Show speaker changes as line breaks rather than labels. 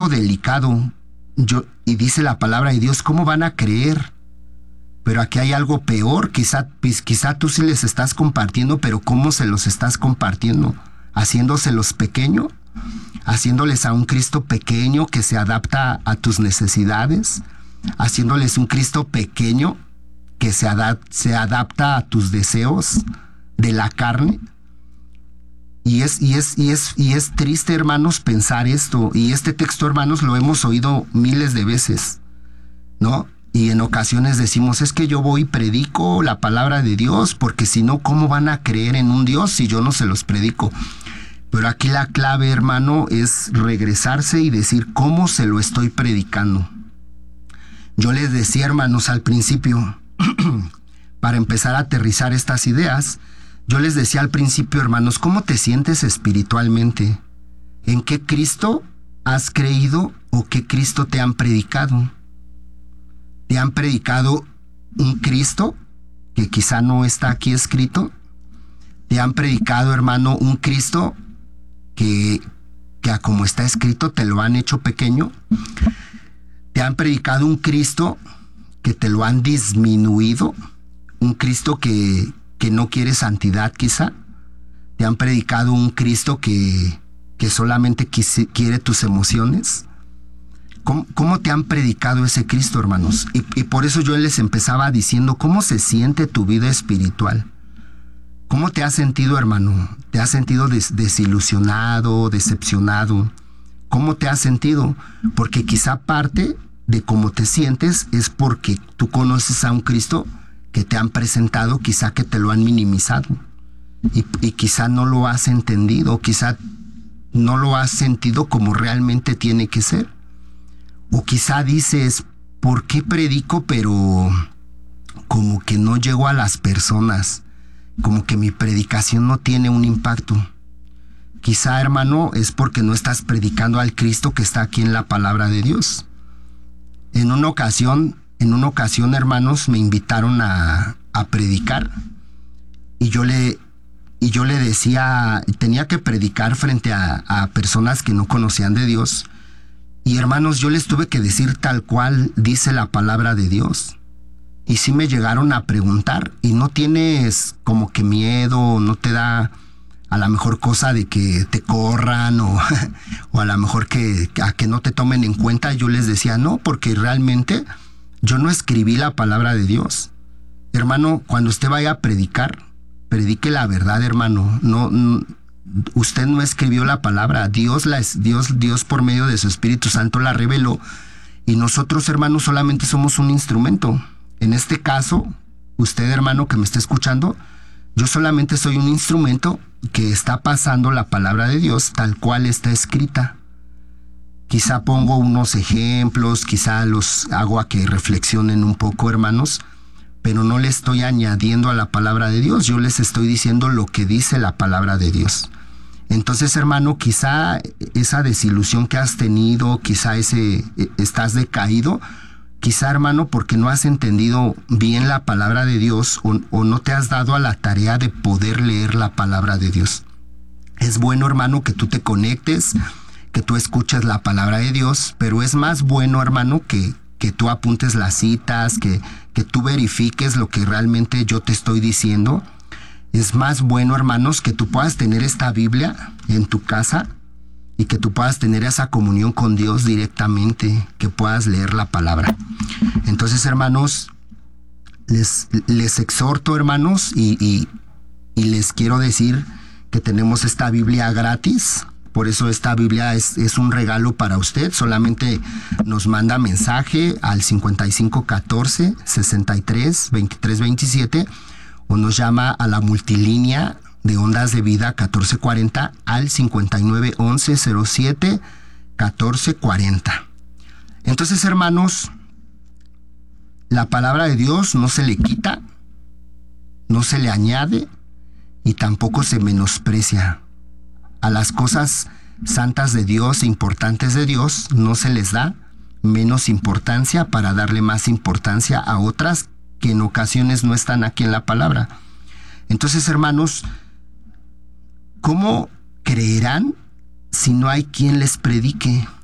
algo delicado. Y dice la palabra de Dios, ¿cómo van a creer? Pero aquí hay algo peor. Quizá tú sí les estás compartiendo, pero ¿cómo se los estás compartiendo? ¿Haciéndoselos pequeño? ¿Haciéndoles a un Cristo pequeño que se adapta a tus necesidades? ¿Haciéndoles un Cristo pequeño que se adapta a tus deseos de la carne? Y es triste, hermanos, pensar esto. Y este texto, hermanos, lo hemos oído miles de veces, ¿no? Y en ocasiones decimos, es que yo voy y predico la palabra de Dios, porque si no, ¿cómo van a creer en un Dios si yo no se los predico? Pero aquí la clave, hermano, es regresarse y decir, ¿cómo se lo estoy predicando? Yo les decía, hermanos, al principio, para empezar a aterrizar estas ideas, yo les decía al principio, hermanos, ¿cómo te sientes espiritualmente? ¿En qué Cristo has creído o qué Cristo te han predicado? ¿Te han predicado un Cristo que quizá no está aquí escrito? ¿Te han predicado, hermano, un Cristo que a como está escrito te lo han hecho pequeño? ¿Te han predicado un Cristo que te lo han disminuido? ¿Un Cristo que no quiere santidad quizá? ¿Te han predicado un Cristo que solamente quiere tus emociones? ¿Cómo te han predicado ese Cristo, hermanos? Y por eso yo les empezaba diciendo, ¿cómo se siente tu vida espiritual? ¿Cómo te has sentido, hermano? ¿Te has sentido desilusionado, decepcionado? ¿Cómo te has sentido? Porque quizá parte de cómo te sientes es porque tú conoces a un Cristo que te han presentado, quizá que te lo han minimizado. Y quizá no lo has entendido, quizá no lo has sentido como realmente tiene que ser. O quizá dices, ¿por qué predico pero como que no llego a las personas? Como que mi predicación no tiene un impacto. Quizá, hermano, es porque no estás predicando al Cristo que está aquí en la palabra de Dios. En una ocasión, hermanos, me invitaron a predicar y yo le decía, tenía que predicar frente a personas que no conocían de Dios. Y hermanos, yo les tuve que decir tal cual dice la palabra de Dios. Y sí me llegaron a preguntar, y no tienes como que miedo, no te da a la mejor cosa de que te corran o a lo mejor a que no te tomen en cuenta. Yo les decía, no, porque realmente yo no escribí la palabra de Dios. Hermano, cuando usted vaya a predicar, predique la verdad, hermano. No, usted no escribió la palabra, Dios por medio de su Espíritu Santo la reveló, y nosotros, hermanos, solamente somos un instrumento. En este caso, usted, hermano, que me está escuchando, yo solamente soy un instrumento que está pasando la palabra de Dios tal cual está escrita. Quizá pongo unos ejemplos, quizá los hago a que reflexionen un poco, hermanos, pero no le estoy añadiendo a la palabra de Dios, yo les estoy diciendo lo que dice la palabra de Dios. Entonces, hermano, quizá esa desilusión que has tenido, quizá estás decaído, quizá, hermano, porque no has entendido bien la palabra de Dios o no te has dado a la tarea de poder leer la palabra de Dios. Es bueno, hermano, que tú te conectes, que tú escuches la palabra de Dios, pero es más bueno, hermano, que tú apuntes las citas, que tú verifiques lo que realmente yo te estoy diciendo. Es más bueno, hermanos, que tú puedas tener esta Biblia en tu casa y que tú puedas tener esa comunión con Dios directamente, que puedas leer la palabra. Entonces, hermanos, les exhorto, hermanos, y les quiero decir que tenemos esta Biblia gratis. Por eso esta Biblia es un regalo para usted. Solamente nos manda mensaje al 5514 63 23 27 o nos llama a la multilínea de Ondas de Vida 1440 al 5911 07 1440. Entonces, hermanos, la palabra de Dios no se le quita, no se le añade y tampoco se menosprecia. A las cosas santas de Dios, importantes de Dios, no se les da menos importancia para darle más importancia a otras que en ocasiones no están aquí en la palabra. Entonces, hermanos, ¿cómo creerán si no hay quien les predique?